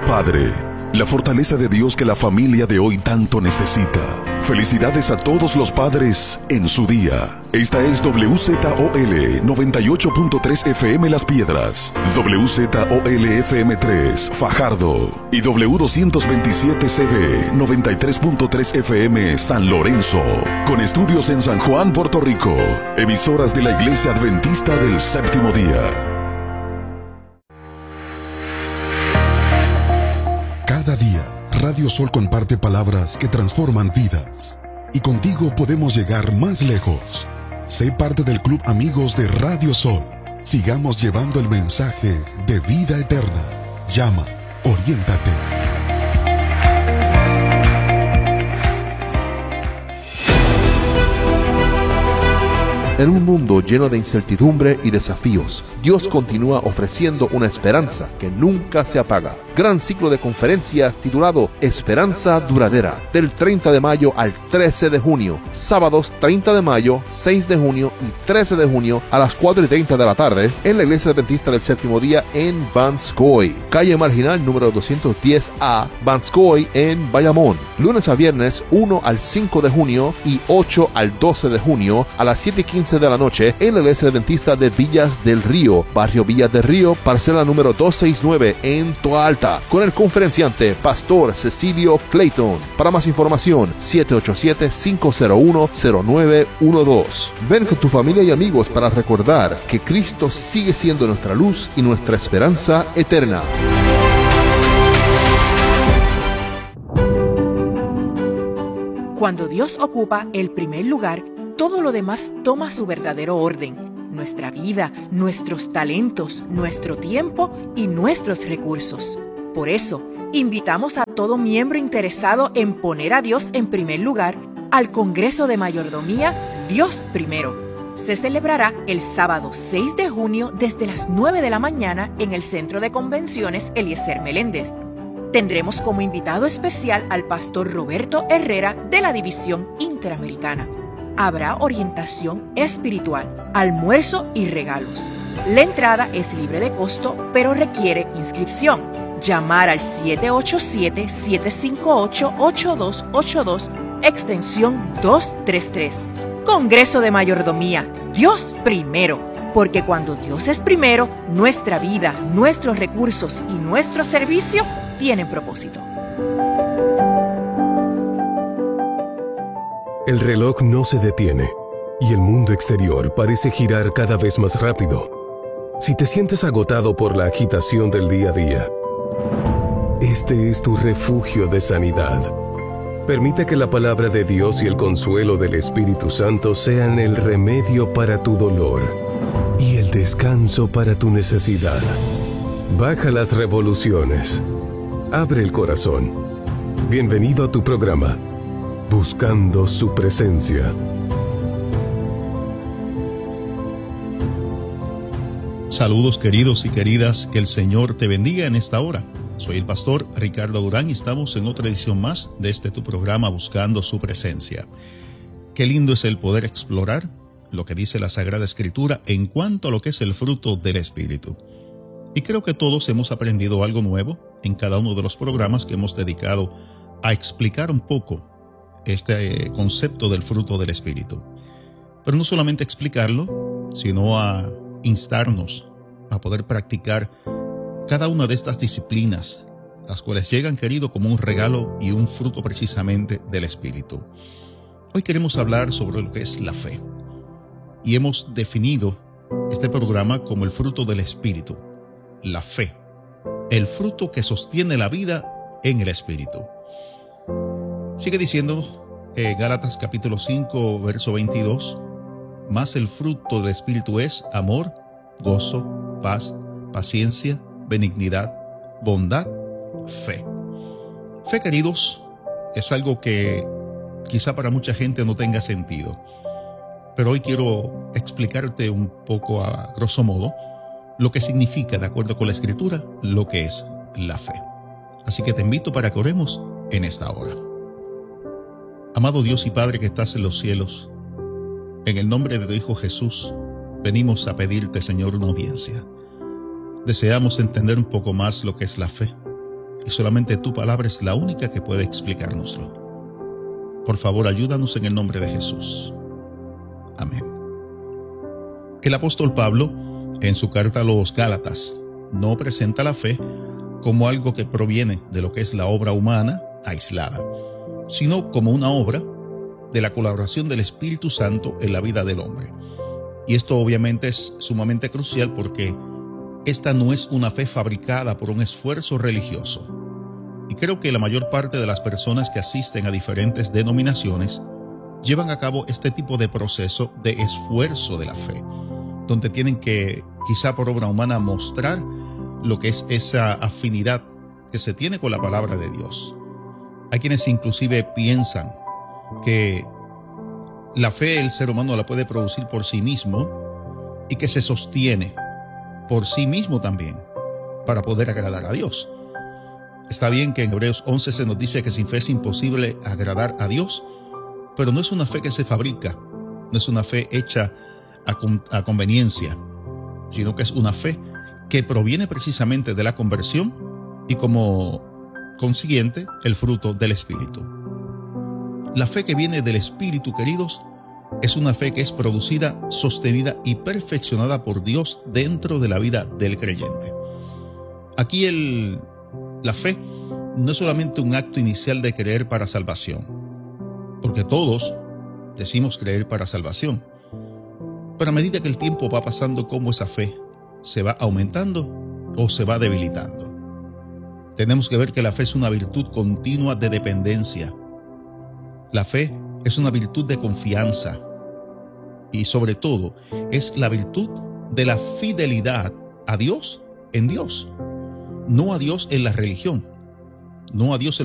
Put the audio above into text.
Padre, la fortaleza de Dios que la familia de hoy tanto necesita. Felicidades a todos los padres en su día. Esta es WZOL 98.3 FM Las Piedras, WZOL FM 3 Fajardo y W227CB 93.3 FM San Lorenzo, con estudios en San Juan, Puerto Rico, emisoras de la Iglesia Adventista del Séptimo Día. Cada día, Radio Sol comparte palabras que transforman vidas. Y contigo podemos llegar más lejos. Sé parte del Club Amigos de Radio Sol. Sigamos llevando el mensaje de vida eterna. Llama, oriéntate. En un mundo lleno de incertidumbre y desafíos, Dios continúa ofreciendo una esperanza que nunca se apaga. Gran ciclo de conferencias titulado Esperanza Duradera, del 30 de mayo al 13 de junio, sábados 30 de mayo, 6 de junio y 13 de junio a las 4:30 de la tarde en la Iglesia Adventista del Séptimo Día en Vanscoy, calle Marginal número 210A, Vanscoy en Bayamón. Lunes a viernes 1 al 5 de junio y 8 al 12 de junio a las 7:15 de la noche en la Iglesia Adventista de Villas del Río, barrio Villas del Río, parcela número 269 en Toa Alta, con el conferenciante Pastor Cecilio Clayton. Para más información, 787-501-0912. Ven con tu familia y amigos para recordar que Cristo sigue siendo nuestra luz y nuestra esperanza eterna. Cuando Dios ocupa el primer lugar, todo lo demás toma su verdadero orden. Nuestra vida, nuestros talentos, nuestro tiempo y nuestros recursos. Por eso, invitamos a todo miembro interesado en poner a Dios en primer lugar al Congreso de Mayordomía Dios Primero. Se celebrará el sábado 6 de junio desde las 9 de la mañana en el Centro de Convenciones Eliezer Meléndez. Tendremos como invitado especial al pastor Roberto Herrera de la División Interamericana. Habrá orientación espiritual, almuerzo y regalos. La entrada es libre de costo, pero requiere inscripción. Llamar al 787-758-8282, extensión 233. Congreso de Mayordomía, Dios primero. Porque cuando Dios es primero, nuestra vida, nuestros recursos y nuestro servicio tienen propósito. El reloj no se detiene y el mundo exterior parece girar cada vez más rápido. Si te sientes agotado por la agitación del día a día, este es tu refugio de sanidad. Permite que la palabra de Dios y el consuelo del Espíritu Santo sean el remedio para tu dolor y el descanso para tu necesidad. Baja las revoluciones. Abre el corazón. Bienvenido a tu programa, Buscando su Presencia. Saludos queridos y queridas, que el Señor te bendiga en esta hora. Soy el pastor Ricardo Durán y estamos en otra edición más de tu programa Buscando su Presencia. Qué lindo es el poder explorar lo que dice la Sagrada Escritura en cuanto a lo que es el fruto del Espíritu. Y creo que todos hemos aprendido algo nuevo en cada uno de los programas que hemos dedicado a explicar un poco este concepto del fruto del Espíritu. Pero no solamente explicarlo, sino a instarnos a poder practicar cada una de estas disciplinas, las cuales llegan, querido, como un regalo y un fruto precisamente del Espíritu. Hoy queremos hablar sobre lo que es la fe. Y hemos definido este programa como el fruto del Espíritu, la fe, el fruto que sostiene la vida en el Espíritu. Sigue diciendo Gálatas capítulo 5, verso 22, mas el fruto del Espíritu es amor, gozo, paz, paciencia, benignidad, bondad, fe. Fe, queridos, es algo que quizá para mucha gente no tenga sentido, pero hoy quiero explicarte un poco a grosso modo lo que significa, de acuerdo con la Escritura, lo que es la fe. Así que te invito para que oremos en esta hora. Amado Dios y Padre que estás en los cielos, en el nombre de tu Hijo Jesús, venimos a pedirte, Señor, una audiencia. Deseamos entender un poco más lo que es la fe y solamente tu palabra es la única que puede explicárnoslo. Por favor, ayúdanos en el nombre de Jesús. Amén. El apóstol Pablo, en su carta a los Gálatas, no presenta la fe como algo que proviene de lo que es la obra humana aislada, sino como una obra de la colaboración del Espíritu Santo en la vida del hombre. Y esto obviamente es sumamente crucial porque esta no es una fe fabricada por un esfuerzo religioso. Y creo que la mayor parte de las personas que asisten a diferentes denominaciones llevan a cabo este tipo de proceso de esfuerzo de la fe, donde tienen que, quizá por obra humana, mostrar lo que es esa afinidad que se tiene con la palabra de Dios. Hay quienes inclusive piensan que la fe el ser humano la puede producir por sí mismo y que se sostiene por sí mismo también para poder agradar a Dios. Está bien que en Hebreos 11 se nos dice que sin fe es imposible agradar a Dios, pero no es una fe que se fabrica, no es una fe hecha a conveniencia, sino que es una fe que proviene precisamente de la conversión y como consiguiente el fruto del Espíritu. La fe que viene del Espíritu, queridos, es una fe que es producida, sostenida y perfeccionada por Dios dentro de la vida del creyente. Aquí la fe no es solamente un acto inicial de creer para salvación, porque todos decimos creer para salvación, pero a medida que el tiempo va pasando, ¿cómo esa fe se va aumentando o se va debilitando? Tenemos que ver que la fe es una virtud continua de dependencia. La fe es una virtud de confianza y sobre todo es la virtud de la fidelidad a Dios en Dios, no a Dios en la religión, no a Dios en